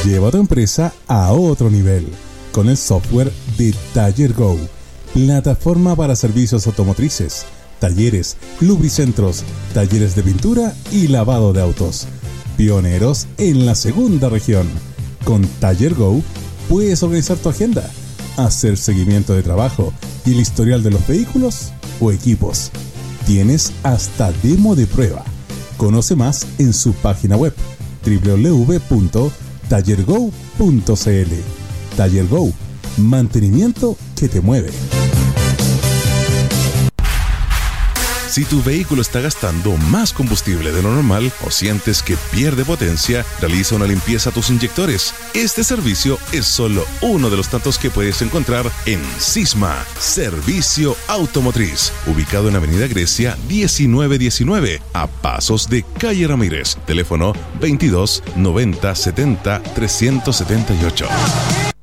Lleva a tu empresa a otro nivel con el software de Taller Go, plataforma para servicios automotrices, talleres, lubricentros, talleres de pintura y lavado de autos. Pioneros en la segunda región. Con Taller Go puedes organizar tu agenda, hacer seguimiento de trabajo y el historial de los vehículos o equipos. Tienes hasta demo de prueba. Conoce más en su página web www.tallergo.cl. Taller Go, mantenimiento que te mueve. Si tu vehículo está gastando más combustible de lo normal o sientes que pierde potencia, realiza una limpieza a tus inyectores. Este servicio es solo uno de los tantos que puedes encontrar en Sisma, Servicio Automotriz, ubicado en Avenida Grecia 1919, a pasos de Calle Ramírez. Teléfono 22 90 70 378.